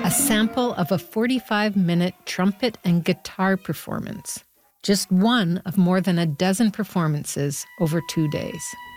a sample of a 45-minute trumpet and guitar performance, just one of more than a dozen performances over 2 days.